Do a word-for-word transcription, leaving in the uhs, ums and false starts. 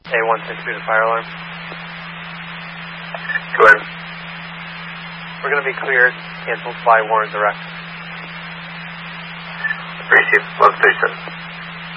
A one six two to fire alarm. Go ahead. We're going to be cleared. Cancel fly warrant direct. Receive one thirty-seven.